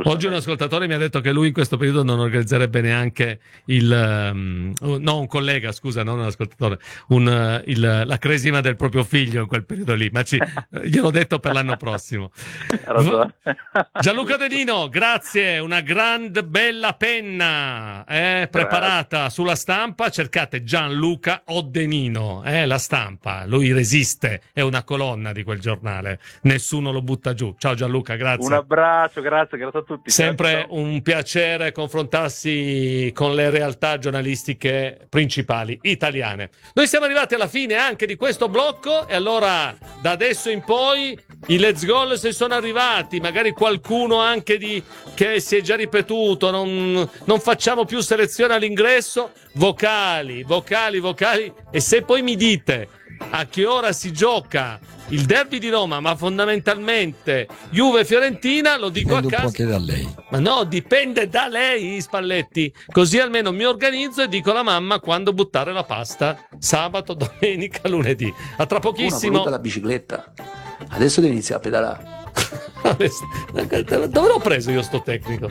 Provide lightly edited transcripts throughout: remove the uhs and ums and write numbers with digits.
Oggi un ascoltatore mi ha detto che lui in questo periodo non organizzerebbe neanche un collega, scusa, non un ascoltatore, la cresima del proprio figlio in quel periodo lì, ma gliel'ho detto per l'anno prossimo. Gianluca Denino, grazie, una grande bella penna preparata sulla Stampa, cercate Gianluca Denino, la Stampa, lui resiste, è una colonna di quel giornale, nessuno lo butta giù. Ciao Gianluca, grazie. Un abbraccio, grazie a tutti. Sempre un piacere confrontarsi con le realtà giornalistiche principali italiane. Noi siamo arrivati alla fine anche di questo blocco e allora da adesso in poi i Let's Go se sono arrivati, magari qualcuno anche che si è già ripetuto, non facciamo più selezione all'ingresso, vocali, e se poi mi dite a che ora si gioca il derby di Roma, ma fondamentalmente Juve-Fiorentina, lo dico dipende a caso. Un po' anche da lei. Ma no, dipende da lei, Spalletti. Così almeno mi organizzo e dico alla mamma quando buttare la pasta, sabato, domenica, lunedì. A tra pochissimo. Una la bicicletta. Adesso devi iniziare a pedalare. Dove l'ho preso io sto tecnico?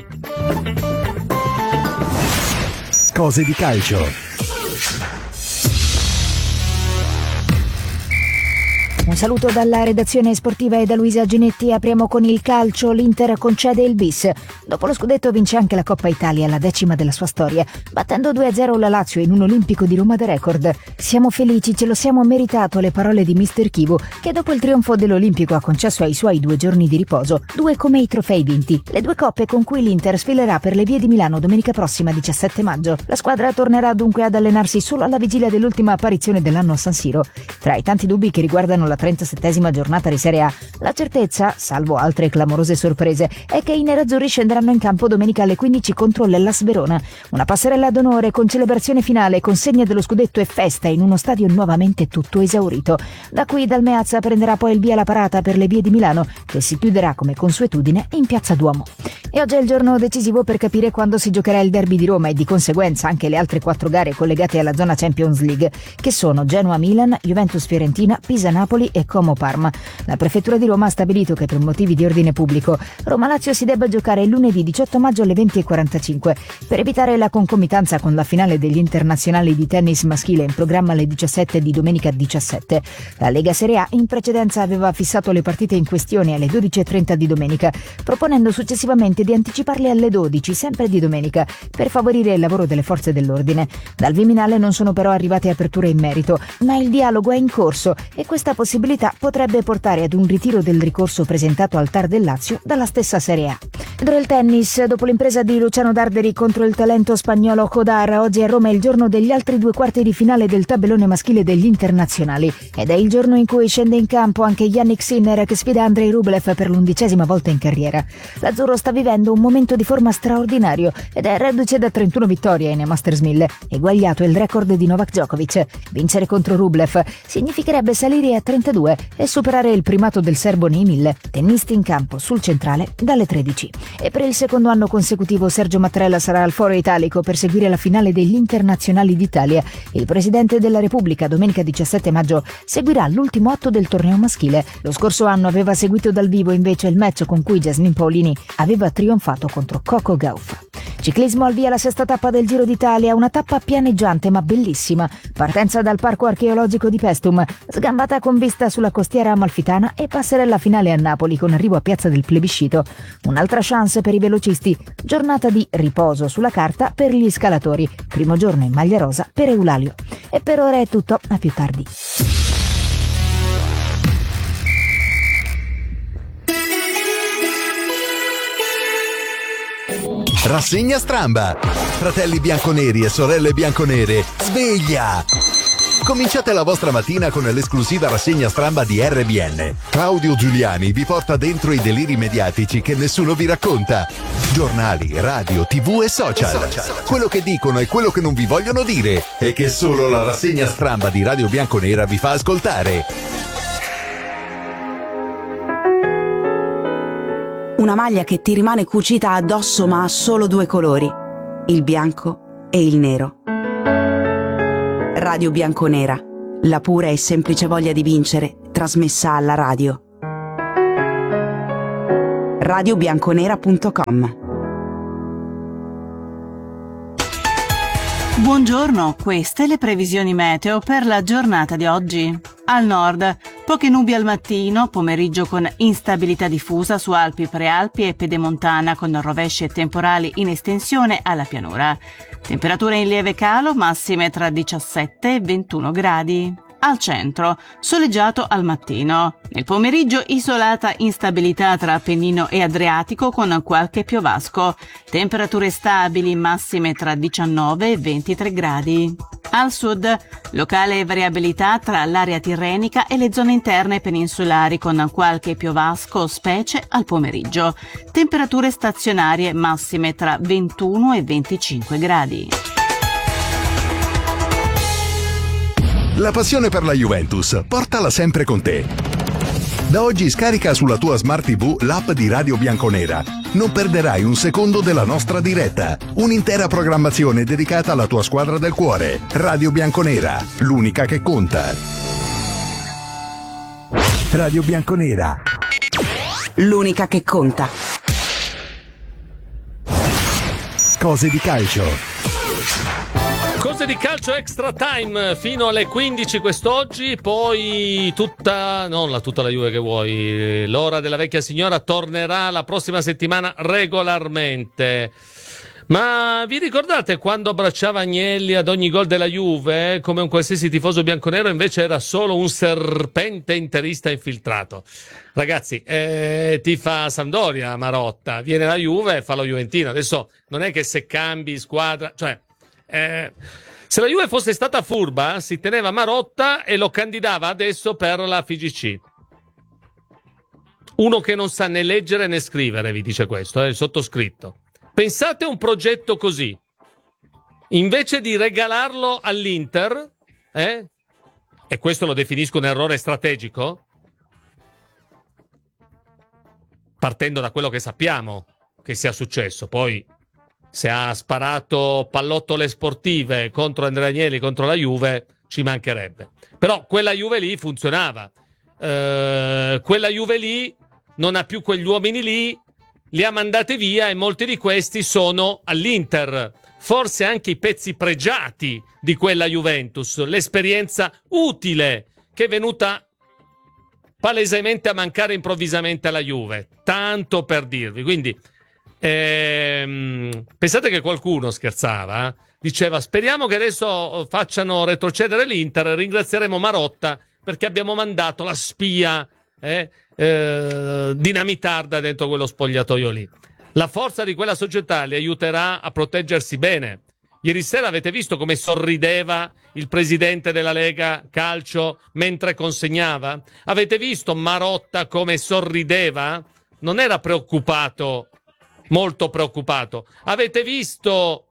Cose di calcio. Un saluto dalla redazione sportiva e da Luisa Ginetti. Apriamo con il calcio. L'Inter concede il bis. Dopo lo scudetto vince anche la Coppa Italia, la 10ª della sua storia, battendo 2-0 la Lazio in un Olimpico di Roma da record. Siamo felici, ce lo siamo meritato, le parole di Mister Chivu, che dopo il trionfo dell'Olimpico ha concesso ai suoi 2 giorni di riposo, 2 come i trofei vinti, le 2 coppe con cui l'Inter sfilerà per le vie di Milano domenica prossima 17 maggio. La squadra tornerà dunque ad allenarsi solo alla vigilia dell'ultima apparizione dell'anno a San Siro. Tra i tanti dubbi che riguardano la 37ª giornata di Serie A, la certezza, salvo altre clamorose sorprese, è che i nerazzurri scenderanno in campo domenica alle 15 contro l'Hellas Verona. Una passerella d'onore con celebrazione finale, consegna dello scudetto e festa in uno stadio nuovamente tutto esaurito. Da qui dal Meazza prenderà poi il via la parata per le vie di Milano, che si chiuderà come consuetudine in Piazza Duomo. E oggi è il giorno decisivo per capire quando si giocherà il derby di Roma e di conseguenza anche le altre 4 gare collegate alla zona Champions League, che sono Genoa-Milan, Juventus-Fiorentina, Pisa-Napoli e Como-Parma. La prefettura di Roma ha stabilito che per motivi di ordine pubblico Roma-Lazio si debba giocare lunedì 18 maggio alle 20:45 per evitare la concomitanza con la finale degli internazionali di tennis maschile in programma alle 17 di domenica 17. La Lega Serie A in precedenza aveva fissato le partite in questione alle 12:30 di domenica, proponendo successivamente di anticiparle alle 12, sempre di domenica, per favorire il lavoro delle forze dell'ordine. Dal Viminale non sono però arrivate aperture in merito, ma il dialogo è in corso e questa possibilità potrebbe portare ad un ritiro del ricorso presentato al TAR del Lazio dalla stessa Serie A. Del tennis, dopo l'impresa di Luciano Darderi contro il talento spagnolo Hodar, oggi a Roma è il giorno degli altri 2 quarti di finale del tabellone maschile degli internazionali ed è il giorno in cui scende in campo anche Yannick Sinner, che sfida Andrei Rublev per l'11ª volta in carriera. L'azzurro sta vivendo un momento di forma straordinario ed è reduce da 31 vittorie in Masters 1000, eguagliato il record di Novak Djokovic. Vincere contro Rublev significherebbe salire a 32 e superare il primato del serbo nei 1000, tennisti in campo sul centrale dalle 13. E per il secondo anno consecutivo Sergio Mattarella sarà al Foro Italico per seguire la finale degli internazionali d'Italia. Il Presidente della Repubblica domenica 17 maggio seguirà l'ultimo atto del torneo maschile. Lo scorso anno aveva seguito dal vivo invece il match con cui Jasmine Paolini aveva trionfato contro Coco Gauff. Ciclismo al via la 6ª tappa del Giro d'Italia, una tappa pianeggiante ma bellissima. Partenza dal Parco Archeologico di Pestum, sgambata con vista sulla costiera amalfitana e passerella finale a Napoli con arrivo a Piazza del Plebiscito. Un'altra chance per i velocisti, giornata di riposo sulla carta per gli scalatori, primo giorno in maglia rosa per Eulalio. E per ora è tutto, a più tardi. Rassegna Stramba. Fratelli bianconeri e sorelle bianconere, sveglia! Cominciate la vostra mattina con l'esclusiva rassegna Stramba di RBN. Claudio Giuliani vi porta dentro i deliri mediatici che nessuno vi racconta. Giornali, radio, TV e social. Quello che dicono e quello che non vi vogliono dire e che solo la rassegna Stramba di Radio Bianconera vi fa ascoltare. Una maglia che ti rimane cucita addosso ma ha solo 2 colori, il bianco e il nero. Radio Bianconera, la pura e semplice voglia di vincere, trasmessa alla radio. radiobianconera.com Buongiorno, queste le previsioni meteo per la giornata di oggi. Al nord, poche nubi al mattino, pomeriggio con instabilità diffusa su Alpi, Prealpi e Pedemontana con rovesci e temporali in estensione alla pianura. Temperature in lieve calo, massime tra 17 e 21 gradi. Al centro, soleggiato al mattino. Nel pomeriggio isolata instabilità tra Appennino e Adriatico con qualche piovasco. Temperature stabili, massime tra 19 e 23 gradi. Al sud, locale variabilità tra l'area tirrenica e le zone interne peninsulari con qualche piovasco, specie al pomeriggio. Temperature stazionarie massime tra 21 e 25 gradi. La passione per la Juventus, portala sempre con te. Da oggi scarica sulla tua Smart TV l'app di Radio Bianconera. Non perderai un secondo della nostra diretta. Un'intera programmazione dedicata alla tua squadra del cuore. Radio Bianconera, l'unica che conta. Radio Bianconera. L'unica che conta. Cose di calcio. Cose di calcio extra time fino alle 15 quest'oggi, poi tutta la Juve che vuoi, l'ora della vecchia signora tornerà la prossima settimana regolarmente. Ma vi ricordate quando abbracciava Agnelli ad ogni gol della Juve, come un qualsiasi tifoso bianconero? Invece era solo un serpente interista infiltrato. Ragazzi, tifa Sampdoria Marotta, viene la Juve e fa lo Juventino. Adesso non è che se cambi squadra, cioè se la Juve fosse stata furba si teneva Marotta e lo candidava adesso per la FIGC. Uno che non sa né leggere né scrivere vi dice questo, il sottoscritto. Pensate a un progetto così, invece di regalarlo all'Inter, e questo lo definisco un errore strategico, partendo da quello che sappiamo che sia successo. Poi se ha sparato pallottole sportive contro Andrea Agnelli, contro la Juve, ci mancherebbe. Però quella Juve lì funzionava. Quella Juve lì non ha più quegli uomini lì, li ha mandati via e molti di questi sono all'Inter. Forse anche i pezzi pregiati di quella Juventus, l'esperienza utile che è venuta palesemente a mancare improvvisamente alla Juve. Tanto per dirvi. Quindi pensate che qualcuno scherzava, diceva speriamo che adesso facciano retrocedere l'Inter, ringrazieremo Marotta perché abbiamo mandato la spia dinamitarda dentro quello spogliatoio lì. La forza di quella società li aiuterà a proteggersi bene. Ieri sera avete visto come sorrideva il presidente della Lega Calcio mentre consegnava? Avete visto Marotta come sorrideva? Non era preoccupato, molto preoccupato. Avete visto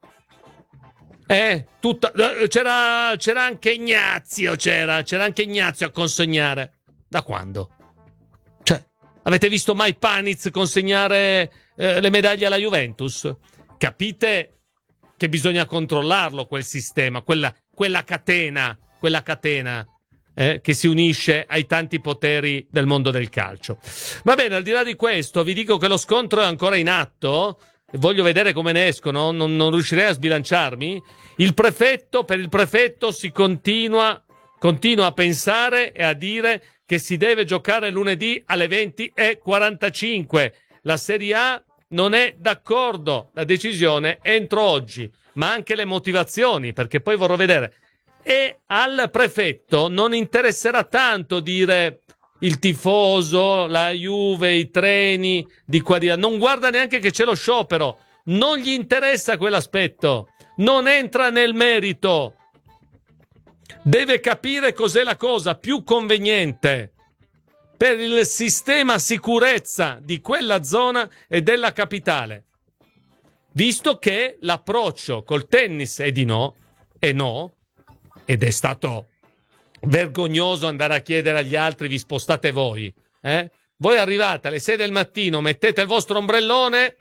c'era anche Ignazio, c'era anche Ignazio a consegnare. Da quando? Cioè, avete visto mai Paniz consegnare le medaglie alla Juventus? Capite che bisogna controllarlo quel sistema, quella catena che si unisce ai tanti poteri del mondo del calcio. Va bene, al di là di questo vi dico che lo scontro è ancora in atto, voglio vedere come ne escono, non riuscirei a sbilanciarmi. Per il prefetto si continua a pensare e a dire che si deve giocare lunedì alle 20:45. La Serie A non è d'accordo, la decisione è entro oggi, ma anche le motivazioni, perché poi vorrò vedere. E al prefetto non interesserà tanto dire il tifoso, la Juve, i treni, di qua di là. Non guarda neanche che c'è lo sciopero, non gli interessa quell'aspetto, non entra nel merito. Deve capire cos'è la cosa più conveniente per il sistema sicurezza di quella zona e della capitale, visto che l'approccio col tennis è di no, ed è stato vergognoso andare a chiedere agli altri vi spostate voi, voi arrivate alle 6 del mattino, mettete il vostro ombrellone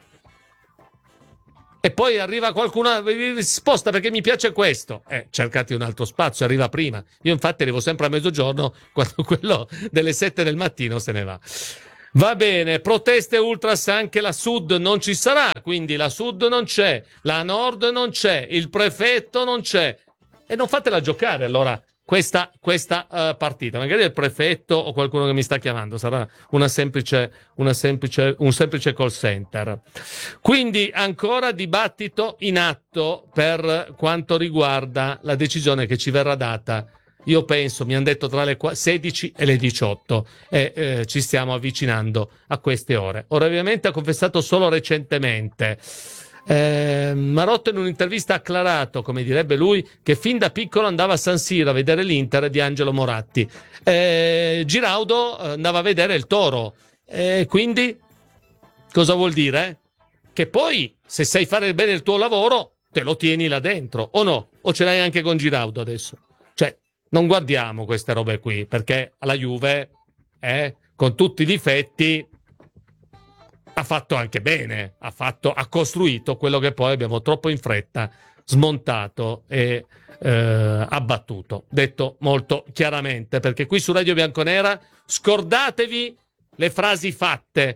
e poi arriva qualcuno, vi sposta perché mi piace questo, cercate un altro spazio, arriva prima. Io infatti arrivo sempre a mezzogiorno quando quello delle 7 del mattino se ne va. Va bene, proteste ultras anche la Sud non ci sarà, quindi la Sud non c'è, la Nord non c'è, il prefetto non c'è. E non fatela giocare allora questa partita. Magari il prefetto o qualcuno che mi sta chiamando sarà un semplice call center. Quindi ancora dibattito in atto per quanto riguarda la decisione che ci verrà data. Io penso, mi hanno detto tra le 16 e le 18 e ci stiamo avvicinando a queste ore. Ora ovviamente ha confessato solo recentemente. Marotta in un'intervista ha acclarato, come direbbe lui, che fin da piccolo andava a San Siro a vedere l'Inter di Angelo Moratti. Giraudo andava a vedere il Toro. Quindi cosa vuol dire? Che poi se sai fare bene il tuo lavoro te lo tieni là dentro, o no? O ce l'hai anche con Giraudo adesso? Cioè, non guardiamo queste robe qui, perché la Juve, con tutti i difetti, ha fatto anche bene, ha costruito quello che poi abbiamo troppo in fretta smontato e abbattuto. Detto molto chiaramente, perché qui su Radio Bianconera scordatevi le frasi fatte,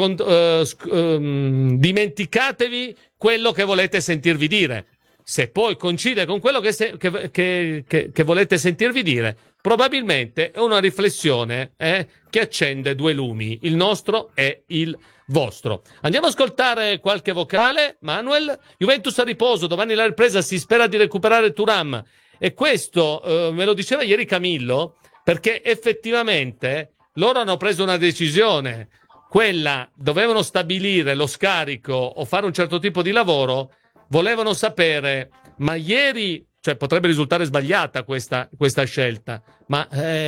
dimenticatevi quello che volete sentirvi dire. Se poi coincide con quello che volete sentirvi dire, probabilmente è una riflessione che accende due lumi, il nostro e il vostro. Andiamo ad ascoltare qualche vocale. Manuel, Juventus a riposo, domani la ripresa, si spera di recuperare Thuram. E questo me lo diceva ieri Camillo, perché effettivamente loro hanno preso una decisione, dovevano stabilire lo scarico o fare un certo tipo di lavoro. Volevano sapere, ma ieri, cioè potrebbe risultare sbagliata questa scelta, ma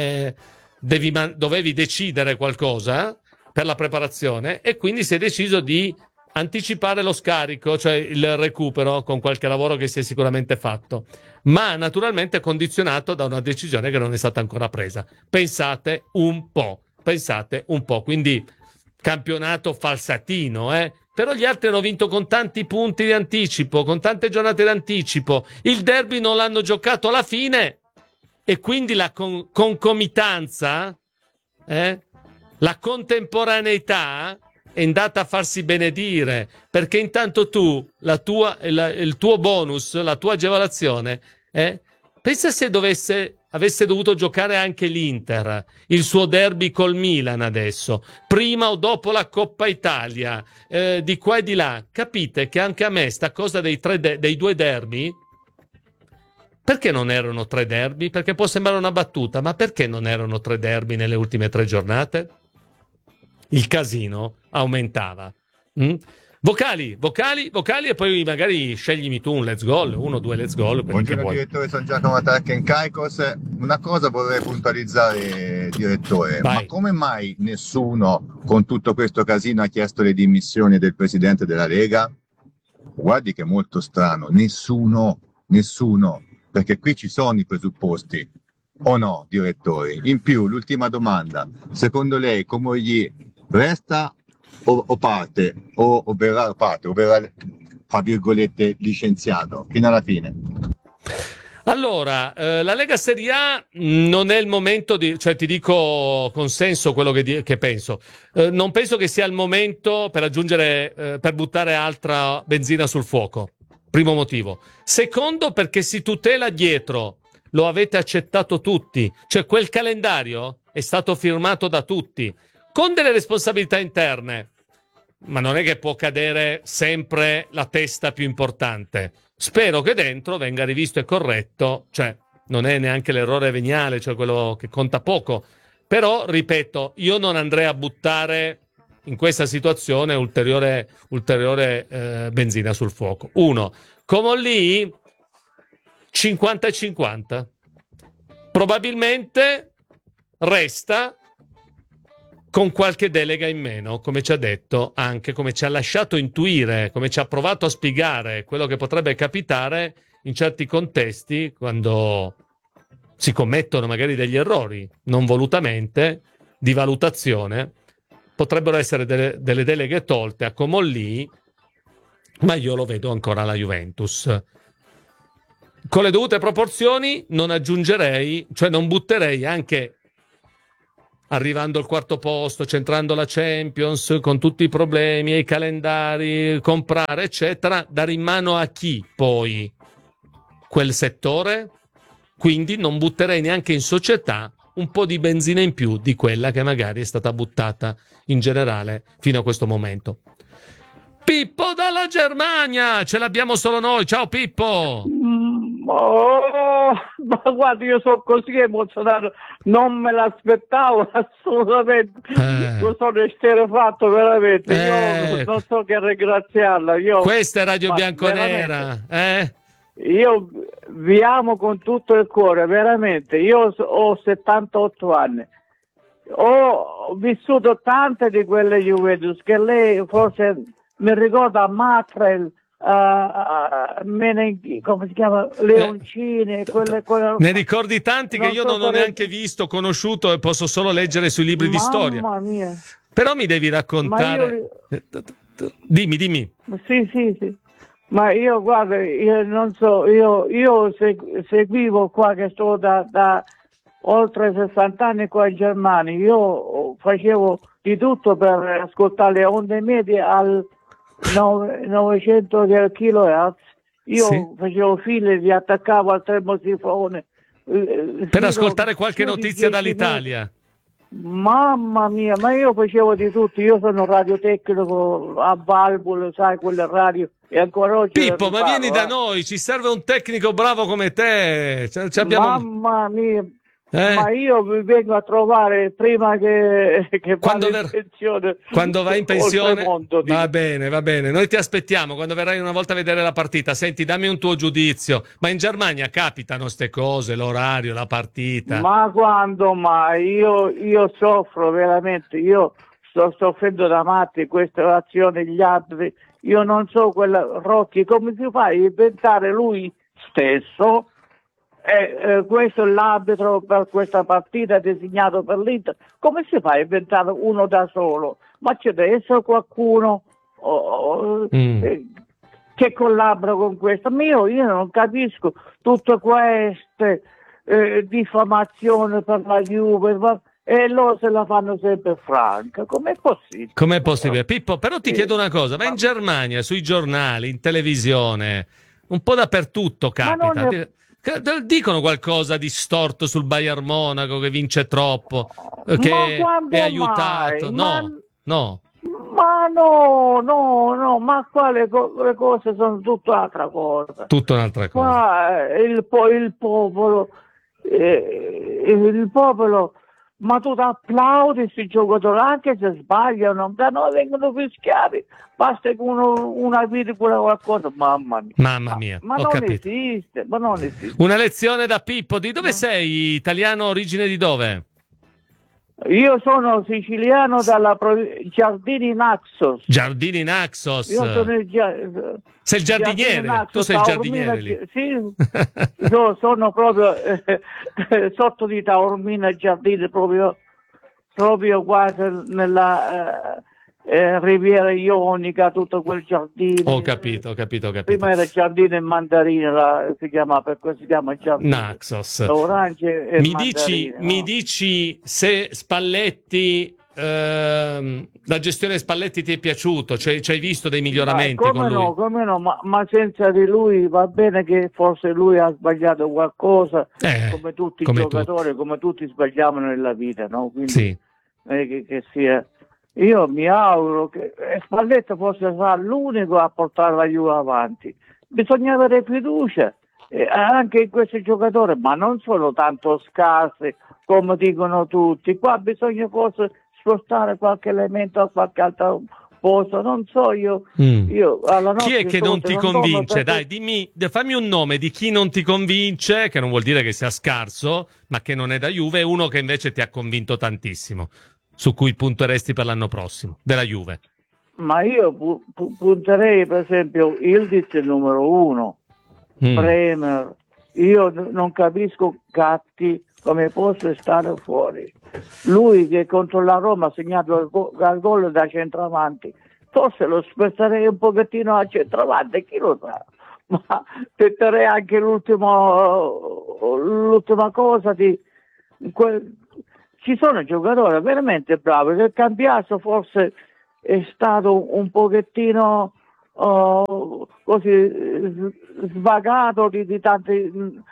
dovevi decidere qualcosa per la preparazione e quindi si è deciso di anticipare lo scarico, cioè il recupero con qualche lavoro che si è sicuramente fatto, ma naturalmente condizionato da una decisione che non è stata ancora presa. Pensate un po', quindi campionato falsatino, Però gli altri hanno vinto con tanti punti di anticipo, con tante giornate di anticipo. Il derby non l'hanno giocato alla fine e quindi la concomitanza, la contemporaneità è andata a farsi benedire, perché intanto tu, il tuo bonus, la tua agevolazione, pensa se avesse dovuto giocare anche l'Inter, il suo derby col Milan adesso, prima o dopo la Coppa Italia, di qua e di là. Capite che anche a me sta cosa dei due derby, perché non erano 3 derby? Perché può sembrare una battuta, ma perché non erano 3 derby nelle ultime 3 giornate? Il casino aumentava. Vocali e poi magari sceglimi tu un let's goal, 1 o 2 let's goal. Buongiorno direttore, sono Giacomo Tarchen Caicos. Una cosa vorrei puntualizzare, direttore, Vai. ma come mai nessuno con tutto questo casino ha chiesto le dimissioni del presidente della Lega? Guardi che è molto strano, nessuno, perché qui ci sono i presupposti, o no, direttore? In più, l'ultima domanda, secondo lei Comogli resta o parte, o verrà, tra virgolette, licenziato fino alla fine? Allora, la Lega Serie A non è il momento cioè ti dico con senso quello che penso. Non penso che sia il momento per per buttare altra benzina sul fuoco. Primo motivo. Secondo, perché si tutela dietro. Lo avete accettato tutti. Cioè quel calendario è stato firmato da tutti, con delle responsabilità interne. Ma non è che può cadere sempre la testa più importante. Spero che dentro venga rivisto e corretto, cioè non è neanche l'errore veniale, cioè quello che conta poco. Però, ripeto, io non andrei a buttare in questa situazione ulteriore benzina sul fuoco. 1. Comolli 50 e 50. Probabilmente resta con qualche delega in meno, come ci ha detto, anche come ci ha lasciato intuire, come ci ha provato a spiegare quello che potrebbe capitare in certi contesti quando si commettono magari degli errori, non volutamente, di valutazione. Potrebbero essere delle deleghe tolte a Comolli, ma io lo vedo ancora alla Juventus. Con le dovute proporzioni non aggiungerei, cioè non butterei anche arrivando al quarto posto, centrando la Champions, con tutti i problemi e i calendari, comprare, eccetera, dare in mano a chi poi quel settore? Quindi non butterei neanche in società un po' di benzina in più di quella che magari è stata buttata in generale fino a questo momento. Pippo dalla Germania, ce l'abbiamo solo noi. Ciao Pippo. Ma guarda, io sono così emozionato, non me l'aspettavo assolutamente. Io sono esterrefatto veramente. Io non so che ringraziarla. Questa è Radio Bianconera, Io vi amo con tutto il cuore, veramente. Io ho 78 anni. Ho vissuto tante di quelle Juventus che lei forse mi ricorda Matrel, come si chiama, Leoncini, quelle... Ne ricordi tanti che io non ho neanche visto, conosciuto e posso solo leggere sui libri di storia. Mamma mia. Però mi devi raccontare. Dimmi. Sì. Ma io, guarda, io non so, io seguivo qua che sto da oltre 60 anni qua in Germania. Io facevo di tutto per ascoltare le onde medie al 900 kHz. Io facevo file, vi attaccavo al termosifone. Per ascoltare qualche notizia dall'Italia. Mamma mia, ma io facevo di tutto. Io sono radiotecnico a valvole, sai, quelle radio. E ancora oggi Pippo, ma vieni da noi, ci serve un tecnico bravo come te. Mamma mia. Ma io vi vengo a trovare prima che quando vado in pensione. Quando vai in pensione va bene, noi ti aspettiamo quando verrai una volta a vedere la partita. Senti, dammi un tuo giudizio, ma in Germania capitano ste cose, l'orario, la partita? Ma quando mai? Io soffro veramente, io sto soffrendo da matti queste azioni, gli altri. Io non so quella Rocchi come si fa a inventare lui stesso. Questo è l'arbitro per questa partita designato per l'Inter. Come si fa a inventare uno da solo? Ma c'è deve essere qualcuno che collabora con questo. Ma io non capisco tutte queste diffamazioni per la Juve, e loro se la fanno sempre franca. Com'è possibile? Com'è possibile? Pippo, però ti chiedo una cosa, ma in Germania, sui giornali, in televisione, un po' dappertutto capita. Dicono qualcosa di storto sul Bayern Monaco che vince troppo, che è aiutato? No. Ma no, ma qua le cose sono tutt'altra cosa. Tutta un'altra cosa. Qua il popolo, ma tu ti applaudi questi giocatori anche se sbagliano, da noi vengono fischiati, basta che una virgola o qualcosa, mamma mia. Ma non esiste. Una lezione da Pippo. Di dove sei? Italiano, origine di dove? Io sono siciliano dalla Giardini Naxos. Giardini Naxos. Io sono sei il giardiniere? Tu sei il giardiniere lì. Sì, io sono proprio sotto di Taormina Giardini, proprio quasi nella Riviera Ionica, tutto quel giardino. Ho capito. Prima era Giardino e Mandarina, si chiama Giardino Naxos. Orange e Mi dici se Spalletti, la gestione Spalletti ti è piaciuto? Cioè, ci hai visto dei miglioramenti con lui? Come no, ma senza di lui va bene che forse lui ha sbagliato qualcosa, come tutti i giocatori, come tutti sbagliamo nella vita, no? Quindi, sì. Che sia. Io mi auguro che Spalletti fosse l'unico a portare la Juve avanti. Bisogna avere fiducia anche in questi giocatori, ma non sono tanto scarsi come dicono tutti. Qua bisogna forse spostare qualche elemento a qualche altro posto, non so io alla notte. Chi è che non ti convince? Dai, fammi un nome di chi non ti convince, che non vuol dire che sia scarso, ma che non è da Juve, e uno che invece ti ha convinto tantissimo, su cui punteresti per l'anno prossimo, della Juve. Ma io punterei per esempio Ildiz numero 1, Bremer. Io non capisco Gatti come possa stare fuori. Lui che contro la Roma ha segnato il gol da centravanti, forse lo sposterei un pochettino a centravanti, chi lo sa. Ma tenterei anche l'ultima cosa di ci sono giocatori veramente bravi. Il Cambiaso forse è stato un pochettino così svagato di tanti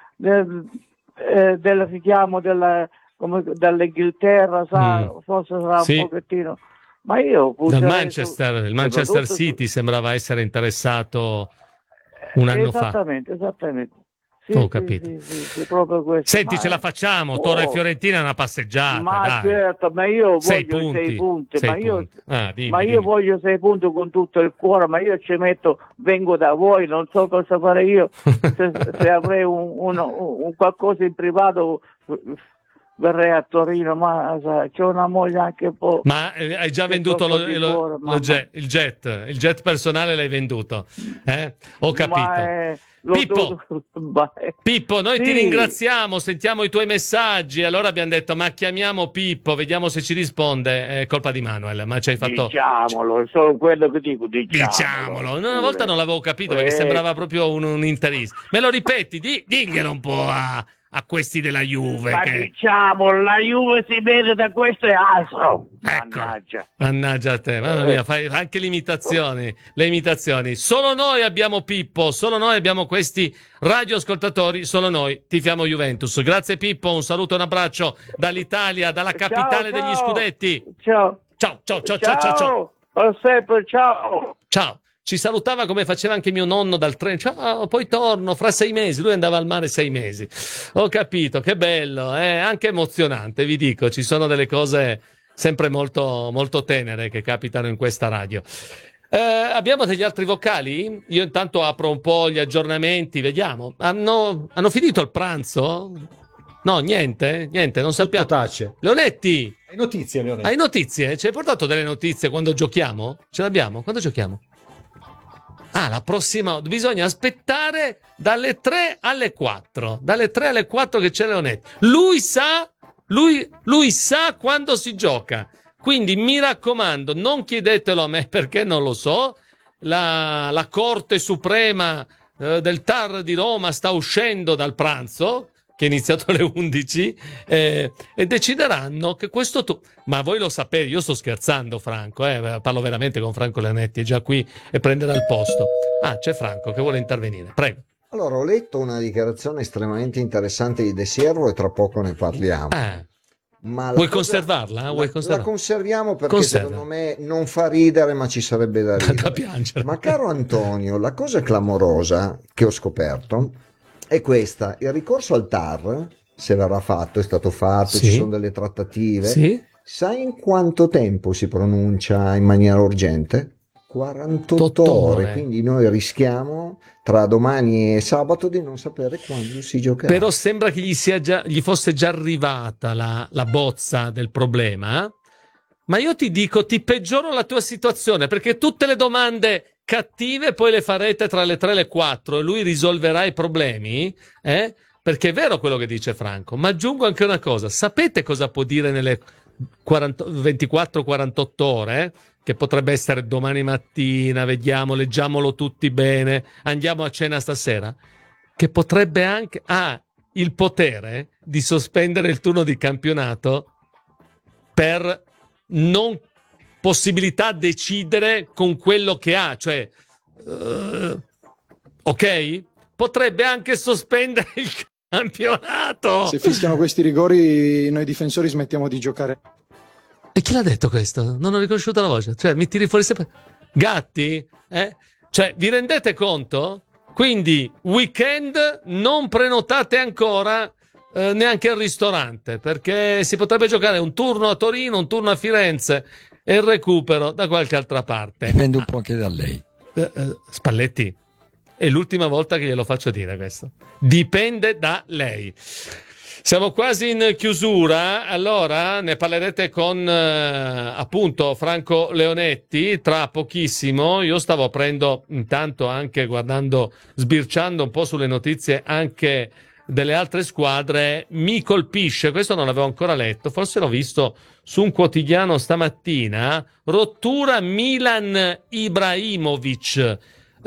del richiamo dall'Inghilterra, forse sarà sì, un pochettino, ma io il Manchester City sembrava essere interessato un anno fa. Esattamente. Sì, Ho capito. sì, proprio questo. Senti, ce la facciamo, Torre e Fiorentina è una passeggiata, ma dai. certo, ma io Sei voglio punti, 6 punti, sei ma io, punti. Dimmi, ma io dimmi. voglio 6 punti con tutto il cuore, ma io ci metto, vengo da voi, non so cosa fare io, se avrei un qualcosa in privato verrei a Torino, ma sai, c'ho una moglie anche un po'. Ma hai già venduto il jet personale, l'hai venduto? Ho capito. Pippo, noi ti ringraziamo, sentiamo i tuoi messaggi, allora abbiamo detto ma chiamiamo Pippo, vediamo se ci risponde. È colpa di Manuel, ma ci hai fatto... Diciamolo, è solo quello che dico, diciamolo. Una volta non l'avevo capito perché sembrava proprio un interista. Me lo ripeti, diglielo un po' a questi della Juve. Ma diciamo, la Juve si vede da questo e altro. Ecco. Mannaggia a te, mamma mia, fai anche le imitazioni. Solo noi abbiamo Pippo, solo noi abbiamo questi radioascoltatori, solo noi tifiamo Juventus. Grazie Pippo, un saluto e un abbraccio dall'Italia, dalla capitale degli scudetti. Ciao. Ciao. Sempre ciao. Ciao. Ci salutava come faceva anche mio nonno dal treno. Ciao, poi torno fra 6 mesi. Lui andava al mare 6 mesi. Ho capito, che bello, anche emozionante, vi dico. Ci sono delle cose sempre molto, molto tenere che capitano in questa radio. Abbiamo degli altri vocali? Io intanto apro un po' gli aggiornamenti, vediamo. Hanno finito il pranzo? No, niente, non sappiamo. Tace. Leonetti! Hai notizie, Leonetti? Hai notizie? Ci hai portato delle notizie quando giochiamo? Ce l'abbiamo? Quando giochiamo? La prossima, bisogna aspettare dalle 3 alle 4. Dalle 3 alle 4 che c'è Leonetti. Lui sa quando si gioca. Quindi mi raccomando, non chiedetelo a me perché non lo so. La Corte Suprema del TAR di Roma sta uscendo dal pranzo, che è iniziato alle 11, e decideranno che questo ma voi lo sapete, io sto scherzando Franco, parlo veramente con Franco Leonetti, è già qui e prenderà il posto. C'è Franco che vuole intervenire, prego. Allora, ho letto una dichiarazione estremamente interessante di De Siervo e tra poco ne parliamo. Ma vuoi conservarla? La conserviamo perché secondo me non fa ridere, ma ci sarebbe da ridere. Da piangere. Ma caro Antonio, la cosa clamorosa che ho scoperto è questa: il ricorso al TAR, se verrà fatto, è stato fatto, sì, ci sono delle trattative. Sì. Sai in quanto tempo si pronuncia in maniera urgente? 48 ore, quindi noi rischiamo tra domani e sabato di non sapere quando si giocherà. Però sembra che gli fosse già arrivata la bozza del problema, ma io ti dico, ti peggioro la tua situazione, perché tutte le domande cattive poi le farete tra le 3 e le 4 e lui risolverà i problemi, perché è vero quello che dice Franco, ma aggiungo anche una cosa: sapete cosa può dire nelle 24-48 ore? Che potrebbe essere domani mattina, vediamo, leggiamolo tutti bene, andiamo a cena stasera, che potrebbe anche il potere di sospendere il turno di campionato per non possibilità di decidere con quello che ha, cioè ok? Potrebbe anche sospendere il campionato. Se fischiano questi rigori noi difensori smettiamo di giocare. E chi l'ha detto questo? Non ho riconosciuto la voce. Cioè, mi tiri fuori sempre... Gatti? Cioè, vi rendete conto? Quindi, weekend non prenotate ancora neanche al ristorante, perché si potrebbe giocare un turno a Torino, un turno a Firenze e il recupero da qualche altra parte. Dipende un po' anche da lei. Spalletti, è l'ultima volta che glielo faccio dire questo. Dipende da lei. Siamo quasi in chiusura, allora ne parlerete con appunto Franco Leonetti tra pochissimo. Io stavo aprendo intanto anche sbirciando un po' sulle notizie anche delle altre squadre. Mi colpisce, questo non l'avevo ancora letto, forse l'ho visto su un quotidiano stamattina, rottura Milan-Ibrahimovic.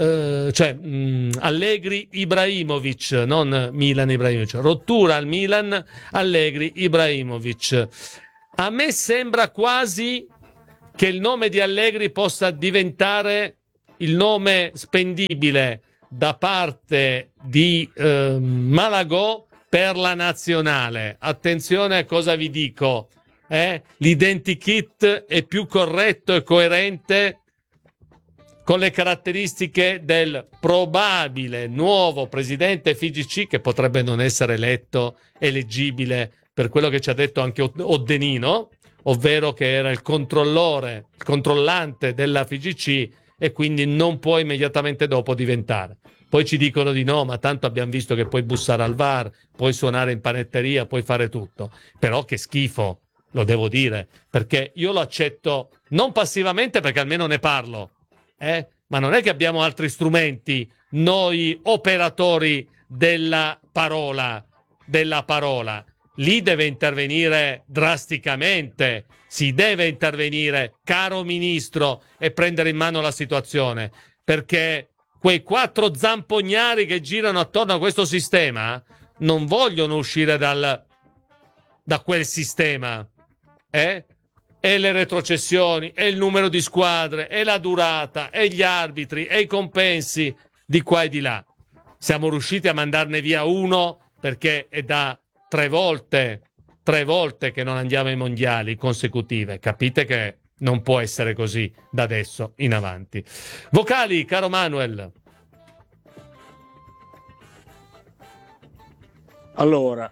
Allegri Ibrahimovic, non Milan Ibrahimovic, rottura al Milan Allegri Ibrahimovic. A me sembra quasi che il nome di Allegri possa diventare il nome spendibile da parte di Malagò per la nazionale. Attenzione a cosa vi dico. L'identikit è più corretto e coerente con le caratteristiche del probabile nuovo presidente FIGC, che potrebbe non essere eletto, eleggibile, per quello che ci ha detto anche Oddenino, ovvero che era il controllante della FIGC e quindi non può immediatamente dopo diventare. Poi ci dicono di no, ma tanto abbiamo visto che puoi bussare al VAR, puoi suonare in panetteria, puoi fare tutto. Però che schifo, lo devo dire, perché io lo accetto non passivamente, perché almeno ne parlo, ma non è che abbiamo altri strumenti, noi operatori della parola. Lì deve intervenire drasticamente, si deve intervenire, caro ministro, e prendere in mano la situazione, perché quei 4 zampognari che girano attorno a questo sistema non vogliono uscire da quel sistema, E le retrocessioni, e il numero di squadre, e la durata, e gli arbitri, e i compensi di qua e di là. Siamo riusciti a mandarne via uno perché è da 3 volte che non andiamo ai mondiali consecutive. Capite che non può essere così da adesso in avanti. Vocali, caro Manuel. Allora,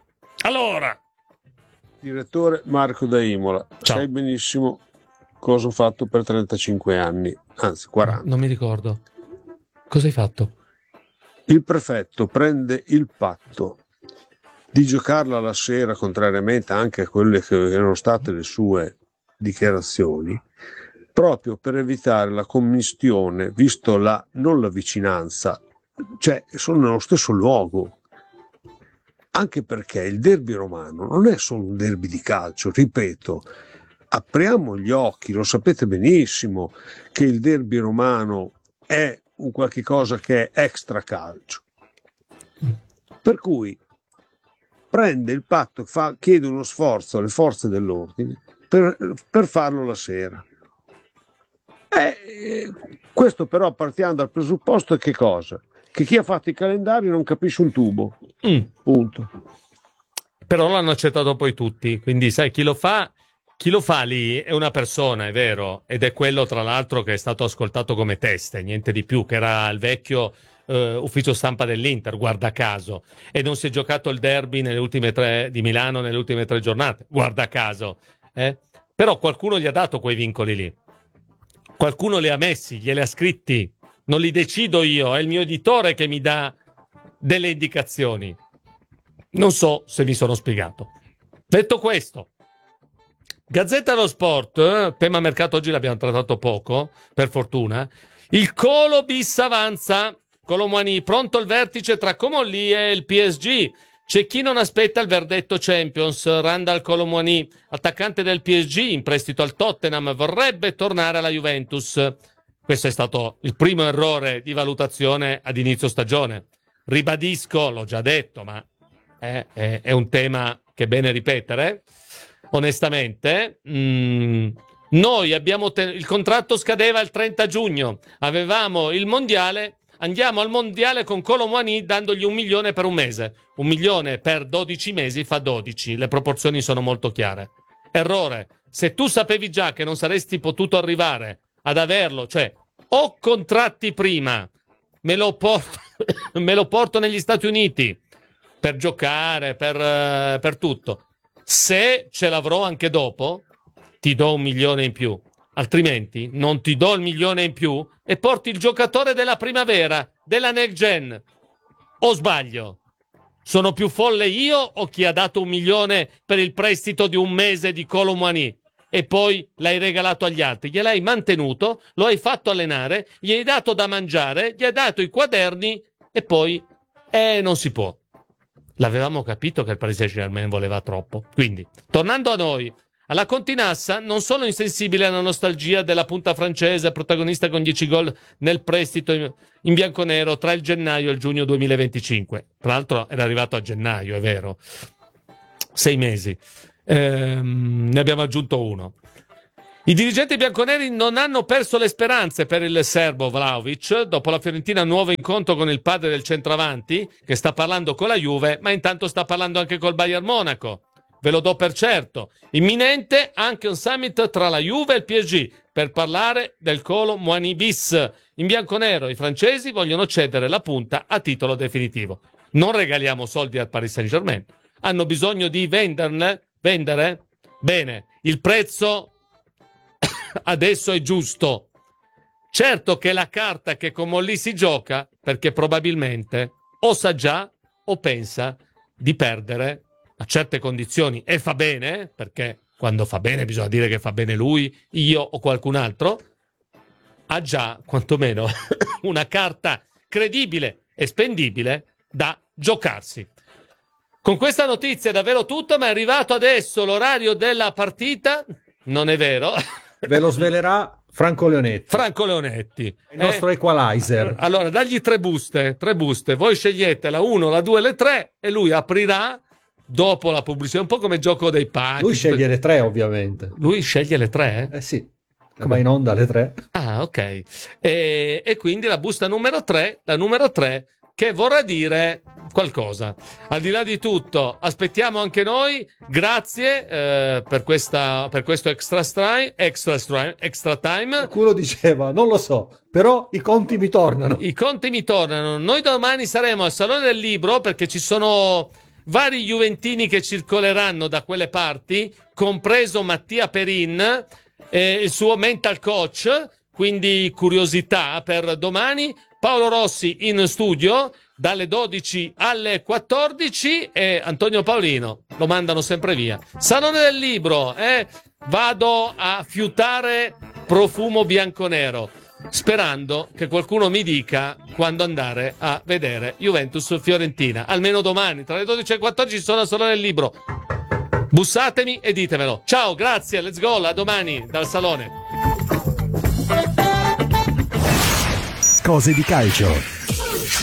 direttore Marco da Imola, ciao. Sai benissimo cosa ho fatto per 35 anni, anzi 40. Non mi ricordo. Cosa hai fatto? Il prefetto prende il patto di giocarla la sera, contrariamente anche a quelle che erano state le sue dichiarazioni, proprio per evitare la commistione, visto non la vicinanza, cioè sono nello stesso luogo. Anche perché il derby romano non è solo un derby di calcio, ripeto, apriamo gli occhi, lo sapete benissimo che il derby romano è un qualche cosa che è extra calcio. Per cui prende il patto, chiede uno sforzo alle forze dell'ordine per farlo la sera. Questo però partiamo dal presupposto che cosa? Che chi ha fatto i calendari non capisce un tubo. Punto. Però l'hanno accettato poi tutti, quindi sai, chi lo fa lì è una persona, è vero, ed è quello tra l'altro che è stato ascoltato come teste, niente di più, che era il vecchio ufficio stampa dell'Inter, guarda caso, e non si è giocato il derby di Milano nelle ultime 3 giornate, guarda caso, però qualcuno gli ha dato quei vincoli lì, qualcuno li ha messi, glieli ha scritti, non li decido io, è il mio editore che mi dà delle indicazioni. Non so se mi sono spiegato. Detto questo, Gazzetta dello Sport, tema mercato oggi l'abbiamo trattato poco, per fortuna. Il Colo bis avanza, Kolo Muani, pronto il vertice tra Comolli e il PSG. C'è chi non aspetta il verdetto Champions. Randal Kolo Muani, attaccante del PSG in prestito al Tottenham, vorrebbe tornare alla Juventus. Questo è stato il primo errore di valutazione ad inizio stagione. Ribadisco, l'ho già detto, ma è un tema che è bene ripetere. Onestamente, noi abbiamo il contratto scadeva il 30 giugno, avevamo il mondiale, andiamo al mondiale con Kolo Muani dandogli 1 milione per un mese. 1 milione per 12 mesi fa 12, le proporzioni sono molto chiare. Errore, se tu sapevi già che non saresti potuto arrivare ad averlo, cioè o contratti prima, me lo porto negli Stati Uniti per giocare, per tutto. Se ce l'avrò anche dopo, ti do 1 milione in più. Altrimenti non ti do il 1 milione in più e porti il giocatore della primavera, della next gen. O sbaglio? Sono più folle io o chi ha dato 1 milione per il prestito di 1 mese di Kolo Muani e poi l'hai regalato agli altri? Gliel'hai mantenuto, lo hai fatto allenare, gli hai dato da mangiare, gli hai dato i quaderni e poi non si può. L'avevamo capito che il Paris Saint-Germain voleva troppo. Quindi, tornando a noi, alla Continassa non sono insensibile alla nostalgia della punta francese, protagonista con 10 gol nel prestito in bianconero tra il gennaio e il giugno 2025. Tra l'altro era arrivato a gennaio, è vero. 6 mesi. Ne abbiamo aggiunto uno. I dirigenti bianconeri non hanno perso le speranze per il serbo Vlahovic. Dopo la Fiorentina, nuovo incontro con il padre del centravanti, che sta parlando con la Juve, ma intanto sta parlando anche col Bayern Monaco. Ve lo do per certo. Imminente anche un summit tra la Juve e il PSG per parlare del Kolo Muani bis. In bianconero i francesi vogliono cedere la punta a titolo definitivo. Non regaliamo soldi al Paris Saint-Germain. Hanno bisogno di vendere? Bene, il prezzo adesso è giusto. Certo che la carta che con Molli si gioca, perché probabilmente o sa già o pensa di perdere a certe condizioni, e fa bene, perché quando fa bene bisogna dire che fa bene lui, io o qualcun altro, ha già quantomeno una carta credibile e spendibile da giocarsi. Con questa notizia è davvero tutto, ma è arrivato adesso l'orario della partita. Non è vero? Ve lo svelerà Franco Leonetti. Franco Leonetti. Il nostro equalizer. Allora, dagli tre buste. Voi scegliete la 1, la 2 e le 3 e lui aprirà dopo la pubblicità. Un po' come gioco dei pacchi. Lui sceglie le 3, ovviamente. Lui sceglie le 3? Eh sì. Come in onda le 3. Ah, ok. E quindi la busta numero 3, la numero 3, che vorrà dire qualcosa. Al di là di tutto, aspettiamo anche noi. Grazie per questo extra time. Qualcuno diceva, non lo so, però i conti mi tornano. I conti mi tornano. Noi domani saremo al Salone del Libro perché ci sono vari juventini che circoleranno da quelle parti, compreso Mattia Perin, il suo mental coach, quindi curiosità per domani. Paolo Rossi in studio dalle 12 alle 14 e Antonio Paolino lo mandano sempre via. Salone del Libro, vado a fiutare profumo bianconero, sperando che qualcuno mi dica quando andare a vedere Juventus-Fiorentina. Almeno domani, tra le 12 e le 14 sono al Salone del Libro. Bussatemi e ditemelo. Ciao, grazie, let's go, a domani dal Salone. Cose di calcio.